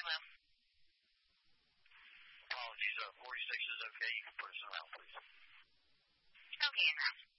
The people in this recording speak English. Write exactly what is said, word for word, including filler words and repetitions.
Hello. Apologies, uh, forty-six is okay. You can put us around, please. Okay, around.